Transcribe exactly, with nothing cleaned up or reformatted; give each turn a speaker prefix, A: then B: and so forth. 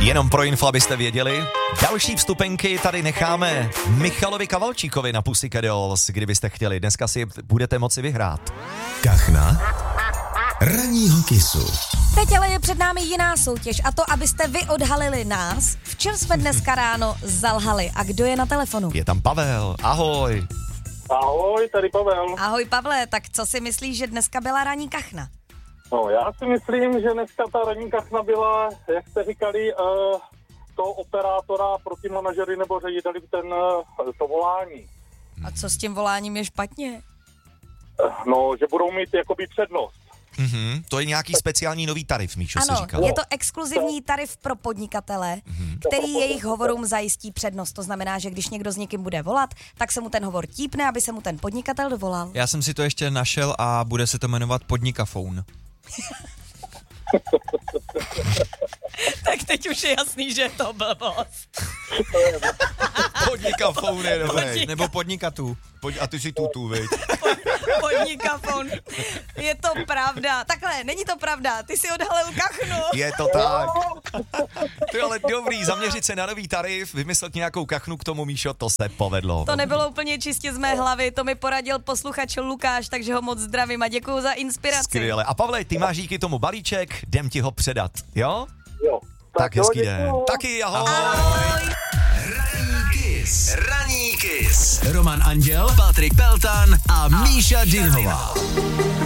A: Jenom pro info, abyste věděli. Další vstupenky tady necháme Michalovi Kavalčíkovi na Pussycat Dolls, kdybyste chtěli. Dneska si budete moci vyhrát.
B: Kachna ranního kisu.
C: Teď ale je před námi jiná soutěž a to, abyste vy odhalili nás, v čem jsme dneska ráno zalhali. A kdo je na telefonu?
A: Je tam Pavel, ahoj.
D: Ahoj, tady Pavel.
C: Ahoj Pavle, tak co si myslíš, že dneska byla ranní kachna?
D: No, já si myslím, že dneska ta ranní kachna byla, jak jste říkali, uh, toho operátora pro ty manažery nebo řediteli ten, uh, to volání.
C: A co s tím voláním je špatně?
D: Uh, no, že budou mít jakoby přednost.
A: Mhm, to je nějaký speciální nový tarif, Míšo,
C: Ano,
A: si říkal.
C: je to exkluzivní tarif pro podnikatele, mm-hmm. který jejich hovorům zajistí přednost. To znamená, že když někdo s někým bude volat, tak se mu ten hovor típne, aby se mu ten podnikatel dovolal.
E: Já jsem si to ještě našel a bude se to jmenovat Podnikafone.
C: Tak teď už je jasný, že je to blbost.
A: Podnikafone je dobrý.
C: Podnik-
E: Nebo Podnikatu.
A: Pojď, a ty si tutu, viď?
C: Podnikafon. Je to pravda. Takhle, není to pravda. Ty si odhalil kachnu.
A: Je to tak. To je ale dobrý, zaměřit se na nový tarif, vymyslet nějakou kachnu k tomu, Míšo, to se povedlo.
C: To nebylo úplně čistě z mé hlavy, to mi poradil posluchač Lukáš, takže ho moc zdravím a děkuju za inspiraci.
A: Skvěle. A Pavle, ty máš díky tomu balíček, jdem ti ho předat, jo?
D: Jo.
A: Tak
D: jo,
A: hezký
D: děkuju.
A: den. Taky, ahoj.
C: Ahoj.
B: Ranní kis. Ranní kis. Roman Anděl, Patrik Peltan a Míša Dinhová.